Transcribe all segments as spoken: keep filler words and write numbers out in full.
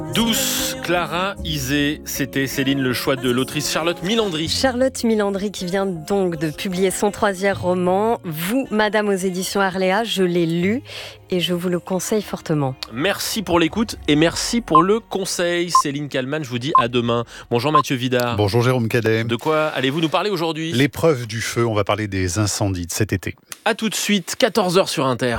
Douce, Clara, Isée, c'était Céline, le choix de l'autrice Charlotte Milandry. Charlotte Milandry qui vient donc de publier son troisième roman, Vous, Madame, aux éditions Arléa. Je l'ai lu et je vous le conseille fortement. Merci pour l'écoute et merci pour le conseil. Céline Kallmann, je vous dis à demain. Bonjour Mathieu Vidard. Bonjour Jérôme Cadet. De quoi allez-vous nous parler aujourd'hui ? L'épreuve du feu, on va parler des incendies de cet été. A tout de suite, quatorze heures sur Inter.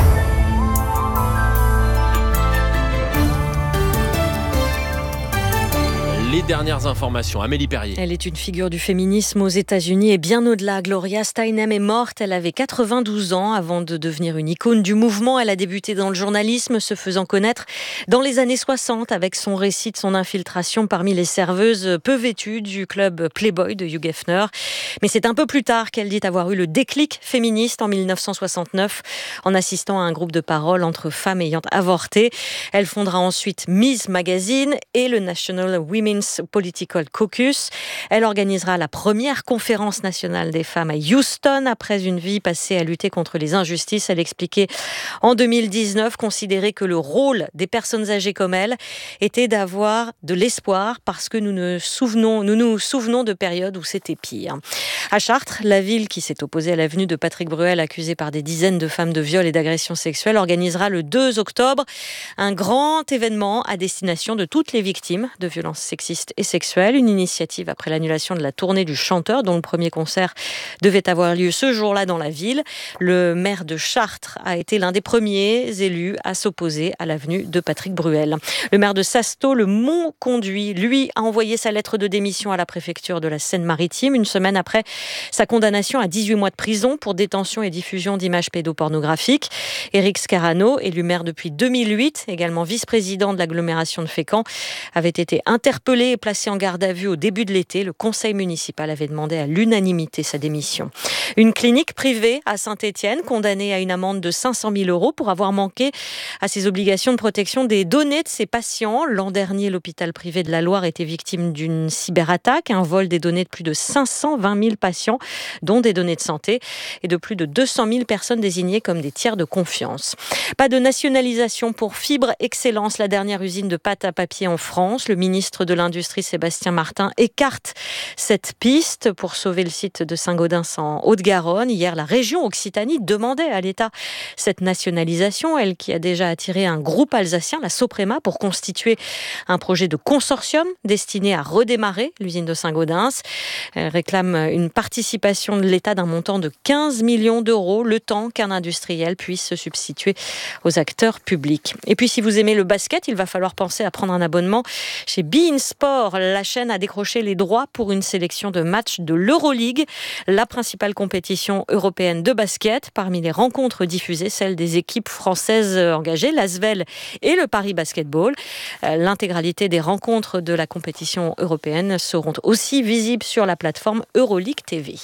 Les dernières informations, Amélie Perrier. Elle est une figure du féminisme aux États-Unis et bien au-delà. Gloria Steinem est morte, elle avait quatre-vingt-douze ans avant de devenir une icône du mouvement. Elle a débuté dans le journalisme, se faisant connaître dans les années soixante avec son récit de son infiltration parmi les serveuses peu vêtues du club Playboy de Hugh Hefner. Mais c'est un peu plus tard qu'elle dit avoir eu le déclic féministe en dix-neuf cent soixante-neuf en assistant à un groupe de parole entre femmes ayant avorté. Elle fondera ensuite Ms Magazine et le National Women's Political Caucus. Elle organisera la première conférence nationale des femmes à Houston après une vie passée à lutter contre les injustices. Elle expliquait en deux mille dix-neuf considérer que le rôle des personnes âgées comme elle était d'avoir de l'espoir parce que nous, ne souvenons, nous nous souvenons de périodes où c'était pire. À Chartres, la ville qui s'est opposée à la venue de Patrick Bruel, accusé par des dizaines de femmes de viol et d'agression sexuelle, organisera le deux octobre un grand événement à destination de toutes les victimes de violences sexistes et sexuelle, une initiative après l'annulation de la tournée du chanteur dont le premier concert devait avoir lieu ce jour-là dans la ville. Le maire de Chartres a été l'un des premiers élus à s'opposer à la venue de Patrick Bruel. Le maire de Sasto, le Mont-Conduit, lui, a envoyé sa lettre de démission à la préfecture de la Seine-Maritime une semaine après sa condamnation à dix-huit mois de prison pour détention et diffusion d'images pédopornographiques. Éric Scarano, élu maire depuis deux mille huit, également vice-président de l'agglomération de Fécamp, avait été interpellé et placé en garde à vue au début de l'été. Le conseil municipal avait demandé à l'unanimité sa démission. Une clinique privée à Saint-Étienne, condamnée à une amende de cinq cent mille euros pour avoir manqué à ses obligations de protection des données de ses patients. L'an dernier, l'hôpital privé de la Loire était victime d'une cyberattaque, un vol des données de plus de cinq cent vingt mille patients, dont des données de santé, et de plus de deux cent mille personnes désignées comme des tiers de confiance. Pas de nationalisation pour Fibre Excellence, la dernière usine de pâte à papier en France. Le ministre de l'Industrie Sébastien Martin écarte cette piste pour sauver le site de Saint-Gaudens en Haute-Garonne. Hier, la région Occitanie demandait à l'État cette nationalisation, elle qui a déjà attiré un groupe alsacien, la Soprema, pour constituer un projet de consortium destiné à redémarrer l'usine de Saint-Gaudens. Elle réclame une participation de l'État d'un montant de quinze millions d'euros, le temps qu'un industriel puisse se substituer aux acteurs publics. Et puis, si vous aimez le basket, il va falloir penser à prendre un abonnement chez beIN Sport. La chaîne a décroché les droits pour une sélection de matchs de l'Euroleague, la principale compétition européenne de basket. Parmi les rencontres diffusées, celle des équipes françaises engagées, l'Asvel et le Paris Basketball. L'intégralité des rencontres de la compétition européenne seront aussi visibles sur la plateforme Euroleague T V.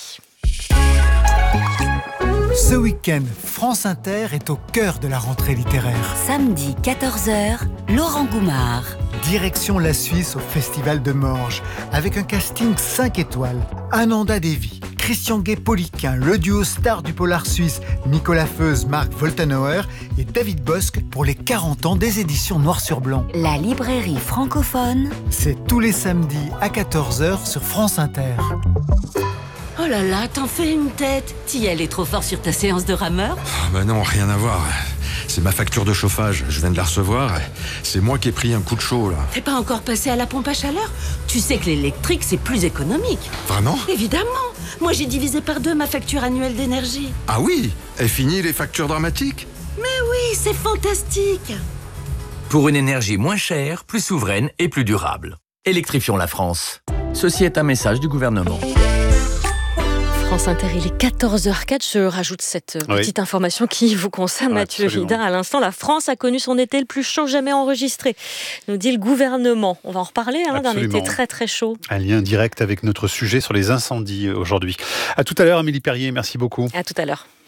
Ce week-end, France Inter est au cœur de la rentrée littéraire. Samedi quatorze heures, Laurent Goumard. Direction la Suisse au Festival de Morges, avec un casting cinq étoiles. Ananda Devi, Christian Gay-Poliquin, le duo star du polar suisse Nicolas Feuze, Marc Woltenauer et David Bosque pour les quarante ans des éditions Noir sur Blanc. La librairie francophone. C'est tous les samedis à quatorze heures sur France Inter. Oh là là, t'en fais une tête. T'y allais trop fort sur ta séance de rameur ? Ah bah non, rien à voir. C'est ma facture de chauffage, je viens de la recevoir. C'est moi qui ai pris un coup de chaud, là. T'es pas encore passé à la pompe à chaleur ? Tu sais que l'électrique, c'est plus économique. Vraiment ? Évidemment. Moi, j'ai divisé par deux ma facture annuelle d'énergie. Ah oui ? Et fini les factures dramatiques ? Mais oui, c'est fantastique. Pour une énergie moins chère, plus souveraine et plus durable. Électrifions la France. Ceci est un message du gouvernement. France Inter, il est quatorze heures zéro quatre. Je rajoute cette Oui. petite information qui vous concerne, Ouais, Mathieu absolument. Vidard. À l'instant, la France a connu son été le plus chaud jamais enregistré, nous dit le gouvernement. On va en reparler hein, d'un Absolument. été très très chaud. Un lien direct avec notre sujet sur les incendies aujourd'hui. À tout à l'heure, Amélie Perrier, merci beaucoup. À tout à l'heure.